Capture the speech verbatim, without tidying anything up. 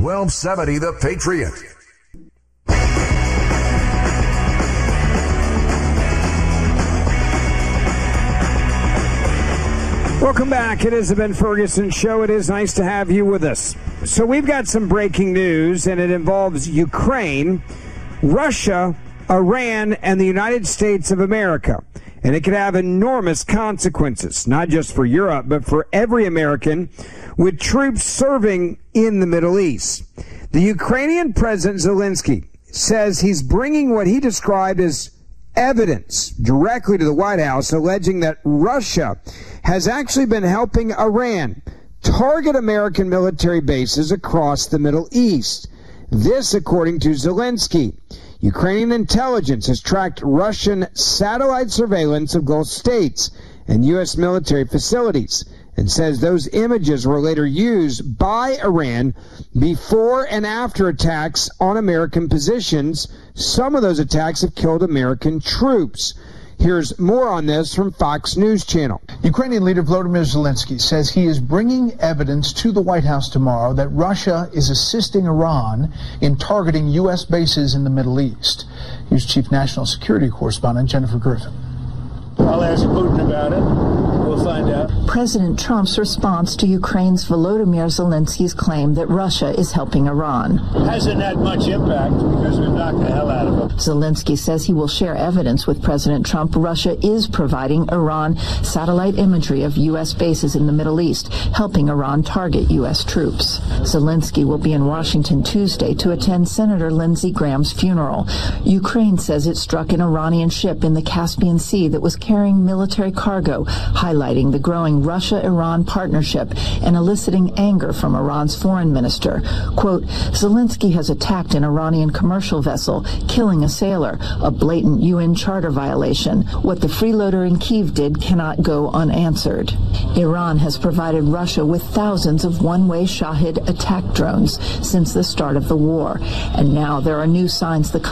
twelve seventy The Patriot. Welcome back. It is the Ben Ferguson Show. It is nice to have you with us. So we've got some breaking news, and it involves Ukraine, Russia, Iran, and the United States of America. And it could have enormous consequences, not just for Europe, but for every American with troops serving in the Middle East. The Ukrainian President Zelensky says he's bringing what he described as evidence directly to the White House, alleging that Russia has actually been helping Iran target American military bases across the Middle East. This, according to Zelensky. Ukrainian intelligence has tracked Russian satellite surveillance of Gulf states and U S military facilities, and says those images were later used by Iran before and after attacks on American positions. Some of those attacks have killed American troops. Here's more on this from Fox News Channel. Ukrainian leader Volodymyr Zelensky says he is bringing evidence to the White House tomorrow that Russia is assisting Iran in targeting U S bases in the Middle East. Here's Chief National Security Correspondent Jennifer Griffin. I'll ask Putin about it. We'll find out. President Trump's response to Ukraine's Volodymyr Zelensky's claim that Russia is helping Iran. Hasn't had much impact because we've knocked the hell out of it. Zelensky says he will share evidence with President Trump. Russia is providing Iran satellite imagery of U S bases in the Middle East, helping Iran target U S troops. Zelensky will be in Washington Tuesday to attend Senator Lindsey Graham's funeral. Ukraine says it struck an Iranian ship in the Caspian Sea that was carrying military cargo, highlighting the growing Russia-Iran partnership and eliciting anger from Iran's foreign minister. Quote, Zelensky has attacked an Iranian commercial vessel, killing a sailor, a blatant U N charter violation. What the freeloader in Kyiv did cannot go unanswered. Iran has provided Russia with thousands of one-way Shahid attack drones since the start of the war, and now there are new signs the